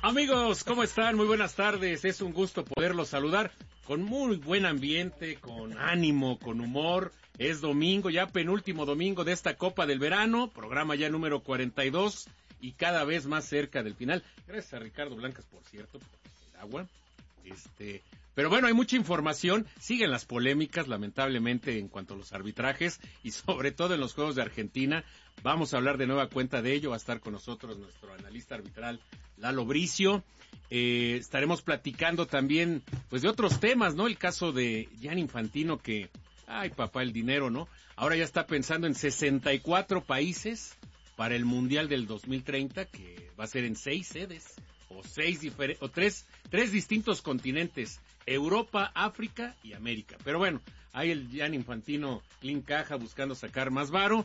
Amigos, ¿cómo están? Muy buenas tardes. Es un gusto poderlos saludar con muy buen ambiente, con ánimo, con humor. Es domingo, ya penúltimo domingo de esta Copa del Verano, programa ya número 42 y cada vez más cerca del final. Gracias a Ricardo Blancas, por cierto, por el agua. Pero bueno, hay mucha información, siguen las polémicas, lamentablemente, en cuanto a los arbitrajes y sobre todo en los Juegos de Argentina. Vamos a hablar de nueva cuenta de ello, va a estar con nosotros nuestro analista arbitral, Lalo Bricio. Estaremos platicando también, pues, de otros temas, ¿no? El caso de Gianni Infantino que, ay papá, el dinero, ¿no? Ahora ya está pensando en 64 países para el Mundial del 2030, que va a ser en 6 sedes. O tres distintos continentes, Europa, África y América. Pero bueno, hay el Gianni Infantino clean caja buscando sacar más varo.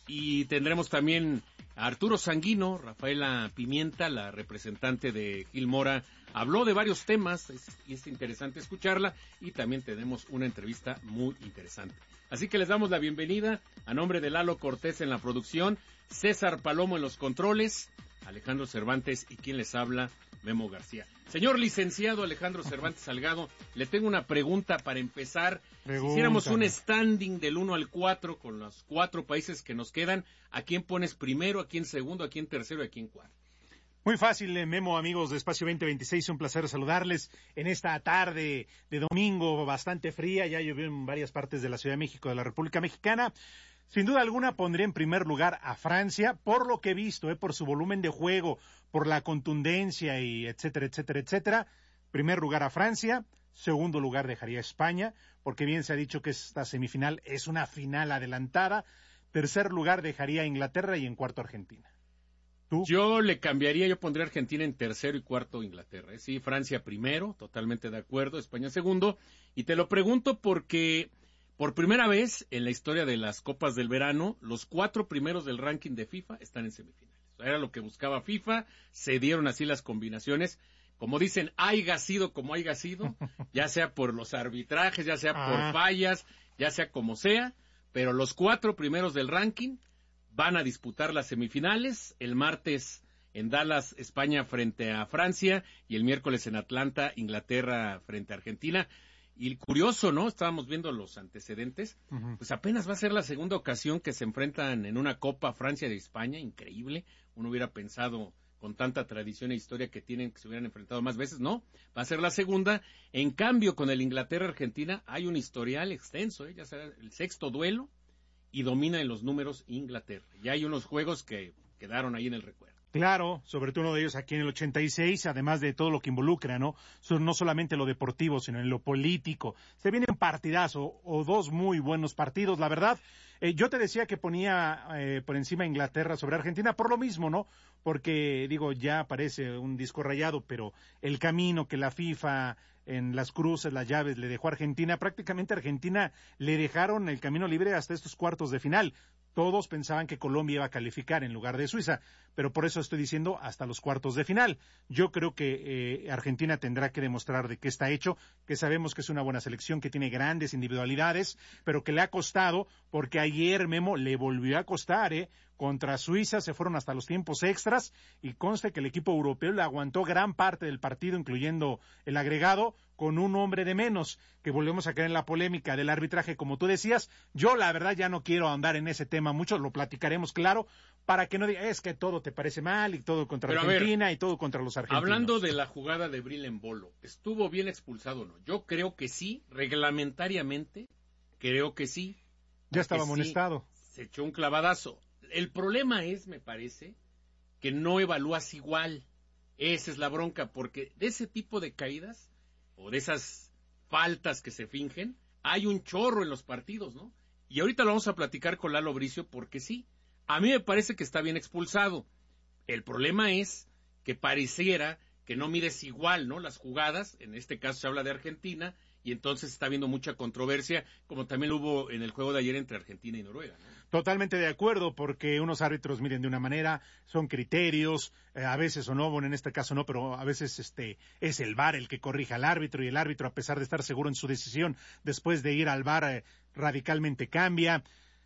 Y tendremos también a Arturo Sanguino, Rafaela Pimienta, la representante de Gil Mora, habló de varios temas, y es interesante escucharla, y también tenemos una entrevista muy interesante. Así que les damos la bienvenida a nombre de Lalo Cortés en la producción, César Palomo en los controles, Alejandro Cervantes y quien les habla, Memo García. Señor licenciado Alejandro Cervantes Salgado, le tengo una pregunta para empezar. Si hiciéramos un standing del 1 al 4 con los 4 países que nos quedan, ¿a quién pones primero, a quién segundo, a quién tercero y a quién cuarto? Muy fácil, Memo, amigos de Espacio 2026, un placer saludarles en esta tarde de domingo bastante fría, ya llovió en varias partes de la Ciudad de México, de la República Mexicana. Sin duda alguna pondría en primer lugar a Francia, por lo que he visto, por su volumen de juego, por la contundencia y etcétera, etcétera, etcétera. Primer lugar a Francia, segundo lugar dejaría a España, porque bien se ha dicho que esta semifinal es una final adelantada. Tercer lugar dejaría a Inglaterra y en cuarto Argentina. ¿Tú? Yo le cambiaría, yo pondría Argentina en tercero y cuarto Inglaterra. Sí, Francia primero, totalmente de acuerdo, España segundo. Y te lo pregunto porque por primera vez en la historia de las Copas del Verano, los 4 primeros del ranking de FIFA están en semifinales. Era lo que buscaba FIFA, se dieron así las combinaciones. Como dicen, haya sido como haya sido, ya sea por los arbitrajes, ya sea por fallas, ya sea como sea, pero los 4 primeros del ranking van a disputar las semifinales, el martes en Dallas, España frente a Francia, y el miércoles en Atlanta, Inglaterra frente a Argentina. Y curioso, ¿no? Estábamos viendo los antecedentes, pues apenas va a ser la segunda ocasión que se enfrentan en una Copa Francia de España, increíble. Uno hubiera pensado, con tanta tradición e historia que tienen, que se hubieran enfrentado más veces, no, va a ser la segunda. En cambio, con el Inglaterra-Argentina hay un historial extenso, ya será el 6º duelo, y domina en los números Inglaterra. Ya hay unos juegos que quedaron ahí en el recuerdo. Claro, sobre todo uno de ellos aquí en el 86, además de todo lo que involucra, ¿no? No solamente lo deportivo, sino en lo político. Se viene un partidazo o 2 muy buenos partidos, la verdad. Yo te decía que ponía por encima Inglaterra sobre Argentina por lo mismo, ¿no? Porque, digo, ya parece un disco rayado, pero el camino que la FIFA en las cruces, las llaves, le dejó a Argentina, prácticamente a Argentina le dejaron el camino libre hasta estos cuartos de final. Todos pensaban que Colombia iba a calificar en lugar de Suiza, pero por eso estoy diciendo hasta los cuartos de final. Yo creo que Argentina tendrá que demostrar de qué está hecho, que sabemos que es una buena selección, que tiene grandes individualidades, pero que le ha costado, porque ayer, Memo, le volvió a costar, Contra Suiza se fueron hasta los tiempos extras y conste que el equipo europeo le aguantó gran parte del partido, incluyendo el agregado, con un hombre de menos, que volvemos a caer en la polémica del arbitraje, como tú decías. Yo la verdad ya no quiero ahondar en ese tema mucho, lo platicaremos claro, para que no diga, es que todo te parece mal, y todo contra Argentina, y todo contra los argentinos. Hablando de la jugada de Bril Embolo, ¿estuvo bien expulsado o no? Yo creo que sí, reglamentariamente, creo que sí. Ya estaba amonestado. Sí, se echó un clavadazo. El problema es, me parece, que no evalúas igual. Esa es la bronca, porque de ese tipo de caídas, o de esas faltas que se fingen, hay un chorro en los partidos, ¿no? Y ahorita lo vamos a platicar con Lalo Bricio, porque sí, a mí me parece que está bien expulsado. El problema es que pareciera que no mides igual, ¿no? Las jugadas, en este caso se habla de Argentina, y entonces está habiendo mucha controversia, como también lo hubo en el juego de ayer entre Argentina y Noruega, ¿no? Totalmente de acuerdo, porque unos árbitros miren de una manera, son criterios, a veces o no, bueno, en este caso no, pero a veces es el VAR el que corrige al árbitro, y el árbitro, a pesar de estar seguro en su decisión, después de ir al VAR, radicalmente cambia.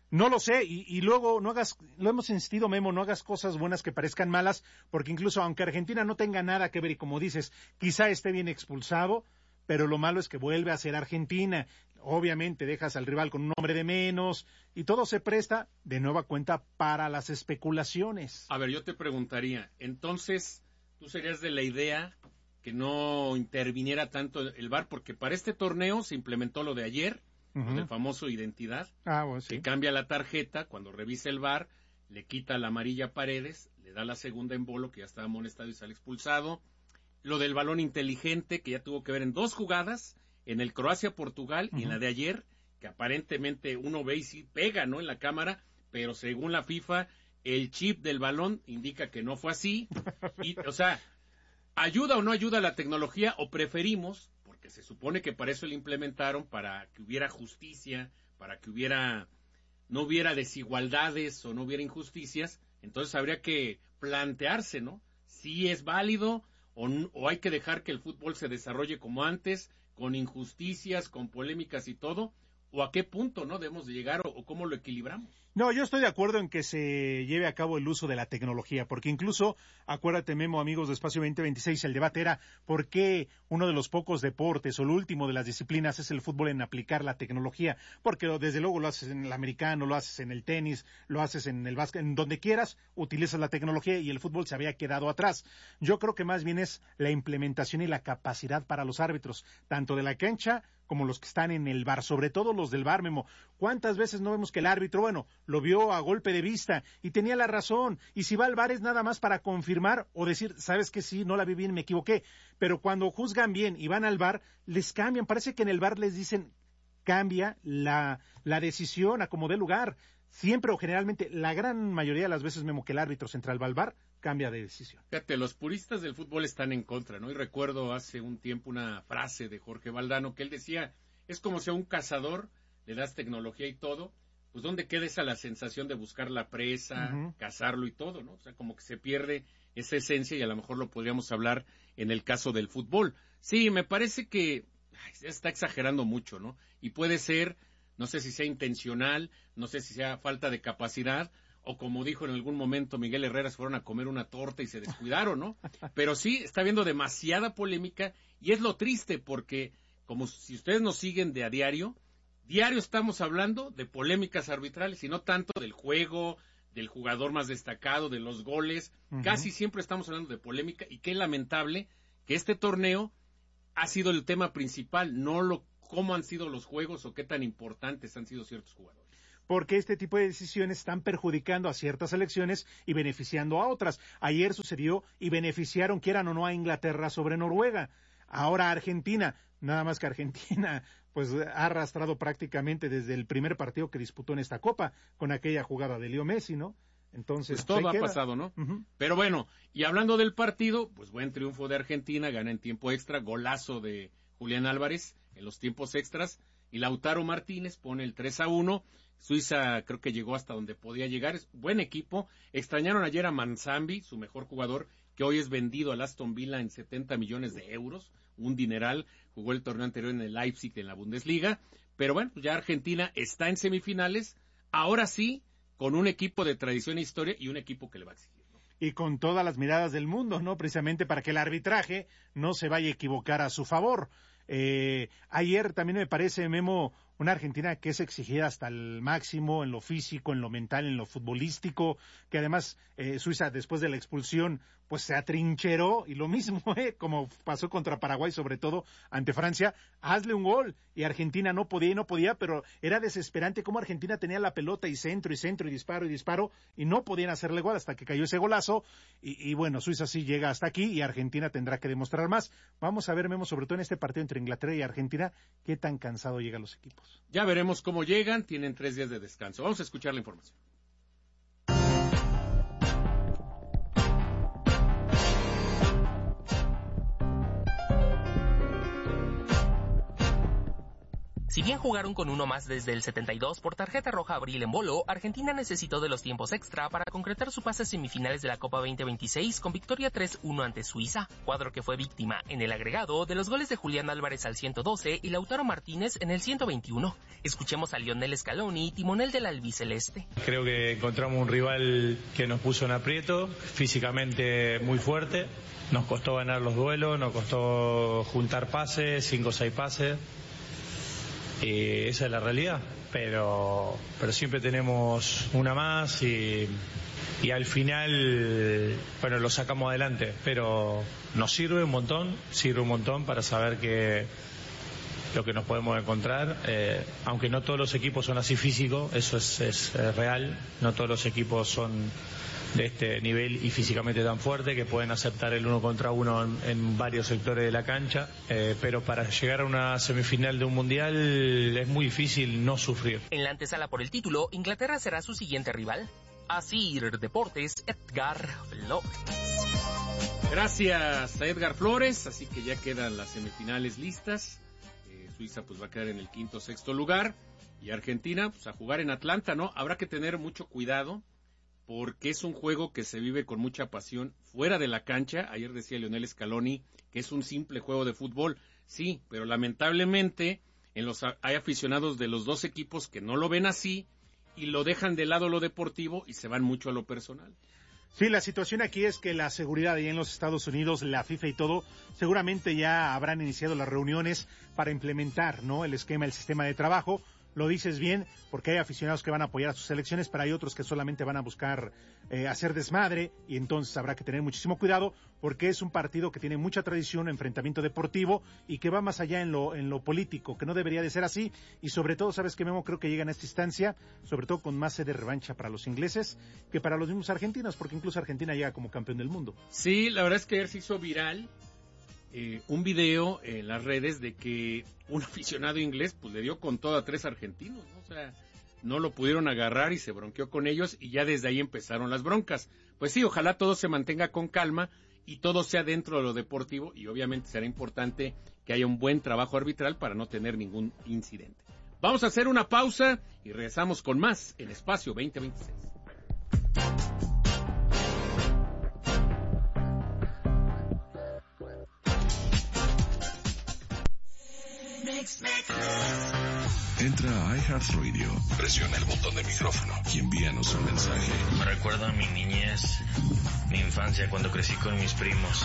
No lo sé, y luego no hagas, lo hemos insistido, Memo, no hagas cosas buenas que parezcan malas, porque incluso aunque Argentina no tenga nada que ver, y como dices, quizá esté bien expulsado, pero lo malo es que vuelve a ser Argentina. Obviamente dejas al rival con un hombre de menos, y todo se presta de nueva cuenta para las especulaciones. A ver, yo te preguntaría, entonces, ¿tú serías de la idea que no interviniera tanto el VAR? Porque para este torneo se implementó lo de ayer, el famoso identidad, Bueno, sí. que cambia la tarjeta, cuando revisa el VAR, le quita la amarilla a Paredes, le da la segunda en Bolo, que ya estaba amonestado y sale expulsado. Lo del balón inteligente, que ya tuvo que ver en 2 jugadas, en el Croacia-Portugal y en la de ayer, que aparentemente uno ve y sí pega, ¿no?, en la cámara, pero según la FIFA, el chip del balón indica que no fue así. Y, o sea, ¿ayuda o no ayuda la tecnología? ¿O preferimos, porque se supone que para eso lo implementaron, para que hubiera justicia, para que no hubiera desigualdades o no hubiera injusticias? Entonces habría que plantearse, ¿no?, si es válido o hay que dejar que el fútbol se desarrolle como antes, con injusticias, con polémicas y todo, o a qué punto no debemos de llegar o cómo lo equilibramos. No, yo estoy de acuerdo en que se lleve a cabo el uso de la tecnología, porque incluso, acuérdate, Memo, amigos de Espacio 2026, el debate era por qué uno de los pocos deportes o el último de las disciplinas es el fútbol en aplicar la tecnología, porque desde luego lo haces en el americano, lo haces en el tenis, lo haces en el básquet, en donde quieras, utilizas la tecnología y el fútbol se había quedado atrás. Yo creo que más bien es la implementación y la capacidad para los árbitros, tanto de la cancha como los que están en el VAR, sobre todo los del VAR, Memo. ¿Cuántas veces no vemos que el árbitro, lo vio a golpe de vista y tenía la razón? Y si va al VAR es nada más para confirmar o decir, ¿sabes qué? Sí, no la vi bien, me equivoqué. Pero cuando juzgan bien y van al VAR, les cambian. Parece que en el VAR les dicen, cambia la decisión a como dé lugar. Siempre o generalmente, la gran mayoría de las veces, Memo, que el árbitro central va al VAR, cambia de decisión. Fíjate, los puristas del fútbol están en contra, ¿no? Y recuerdo hace un tiempo una frase de Jorge Valdano que él decía, es como si a un cazador le das tecnología y todo, pues ¿dónde queda esa la sensación de buscar la presa, cazarlo y todo, ¿no? O sea, como que se pierde esa esencia y a lo mejor lo podríamos hablar en el caso del fútbol. Sí, me parece que se está exagerando mucho, ¿no? Y puede ser, no sé si sea intencional, no sé si sea falta de capacidad, o como dijo en algún momento Miguel Herrera, se fueron a comer una torta y se descuidaron, ¿no? Pero sí, está habiendo demasiada polémica y es lo triste porque, como si ustedes nos siguen de a diario estamos hablando de polémicas arbitrales y no tanto del juego, del jugador más destacado, de los goles. Casi siempre estamos hablando de polémica y qué lamentable que este torneo ha sido el tema principal, no cómo han sido los juegos o qué tan importantes han sido ciertos jugadores. Porque este tipo de decisiones están perjudicando a ciertas selecciones y beneficiando a otras. Ayer sucedió y beneficiaron, quieran o no, a Inglaterra sobre Noruega. Ahora Argentina, nada más que Argentina, pues ha arrastrado prácticamente desde el primer partido que disputó en esta Copa, con aquella jugada de Leo Messi, ¿no? Entonces, pues todo ha pasado, ¿no? Pero bueno, y hablando del partido, pues buen triunfo de Argentina, gana en tiempo extra, golazo de Julián Álvarez en los tiempos extras, y Lautaro Martínez pone el 3-1. Suiza creo que llegó hasta donde podía llegar, es buen equipo. Extrañaron ayer a Manzambi, su mejor jugador, que hoy es vendido al Aston Villa en 70 millones de euros, un dineral. Jugó el torneo anterior en el Leipzig en la Bundesliga, pero bueno, pues ya Argentina está en semifinales, ahora sí, con un equipo de tradición e historia y un equipo que le va a exigir, ¿no? Y con todas las miradas del mundo, ¿no? Precisamente para que el arbitraje no se vaya a equivocar a su favor. Ayer también me parece, Memo, una Argentina que es exigida hasta el máximo en lo físico, en lo mental, en lo futbolístico, que además Suiza después de la expulsión pues se atrincheró y lo mismo, como pasó contra Paraguay, sobre todo ante Francia, hazle un gol y Argentina no podía, pero era desesperante cómo Argentina tenía la pelota y centro y disparo y no podían hacerle gol hasta que cayó ese golazo y bueno, Suiza sí llega hasta aquí y Argentina tendrá que demostrar más. Vamos a ver, Memo, sobre todo en este partido entre Inglaterra y Argentina, qué tan cansado llegan los equipos. Ya veremos cómo llegan, tienen 3 días de descanso. Vamos a escuchar la información. Si bien jugaron con uno más desde el 72 por tarjeta roja a Abril Embolo, Argentina necesitó de los tiempos extra para concretar su pase a semifinales de la Copa 2026 con victoria 3-1 ante Suiza, cuadro que fue víctima en el agregado de los goles de Julián Álvarez al 112 y Lautaro Martínez en el 121. Escuchemos a Lionel Scaloni, timonel del albiceleste. Creo que encontramos un rival que nos puso en aprieto, físicamente muy fuerte. Nos costó ganar los duelos, nos costó juntar pases, 5 o 6 pases. Esa es la realidad, pero siempre tenemos una más y al final, bueno, lo sacamos adelante, pero nos sirve un montón para saber que lo que nos podemos encontrar, aunque no todos los equipos son así físicos, eso es real, no todos los equipos son de este nivel y físicamente tan fuerte que pueden aceptar el uno contra uno en varios sectores de la cancha, pero para llegar a una semifinal de un mundial es muy difícil no sufrir. En la antesala por el título, Inglaterra será su siguiente rival. Asir Deportes, Edgar Flores. Gracias a Edgar Flores, así que ya quedan las semifinales listas. Suiza pues va a quedar en el 5º o 6º lugar y Argentina pues a jugar en Atlanta, ¿no? Habrá que tener mucho cuidado porque es un juego que se vive con mucha pasión fuera de la cancha. Ayer decía Lionel Scaloni que es un simple juego de fútbol. Sí, pero lamentablemente hay aficionados de los dos equipos que no lo ven así y lo dejan de lado lo deportivo y se van mucho a lo personal. Sí, la situación aquí es que la seguridad ahí en los Estados Unidos, la FIFA y todo, seguramente ya habrán iniciado las reuniones para implementar, ¿no?, el sistema de trabajo. Lo dices bien, porque hay aficionados que van a apoyar a sus selecciones, pero hay otros que solamente van a buscar hacer desmadre, y entonces habrá que tener muchísimo cuidado, porque es un partido que tiene mucha tradición, enfrentamiento deportivo, y que va más allá en lo político, que no debería de ser así, y sobre todo, ¿sabes qué, Memo? Creo que llegan a esta instancia, sobre todo con más sed de revancha para los ingleses, que para los mismos argentinos, porque incluso Argentina llega como campeón del mundo. Sí, la verdad es que ayer se hizo viral un video en las redes de que un aficionado inglés pues le dio con todo a 3 argentinos, ¿no? O sea, no lo pudieron agarrar y se bronqueó con ellos y ya desde ahí empezaron las broncas. Pues sí, ojalá todo se mantenga con calma y todo sea dentro de lo deportivo y obviamente será importante que haya un buen trabajo arbitral para no tener ningún incidente. Vamos a hacer una pausa y regresamos con más en Espacio 2026. Entra a iHeartRadio, presiona el botón de micrófono y envíanos un mensaje. Me recuerda a mi niñez, mi infancia cuando crecí con mis primos.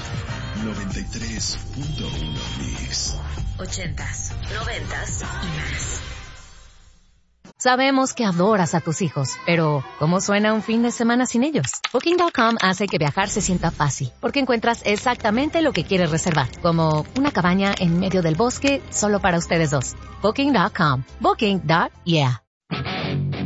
93.1 Mix. 80s, 90s y más. Sabemos que adoras a tus hijos, pero ¿cómo suena un fin de semana sin ellos? Booking.com hace que viajar se sienta fácil, porque encuentras exactamente lo que quieres reservar, como una cabaña en medio del bosque solo para ustedes dos. Booking.com. Booking.yeah.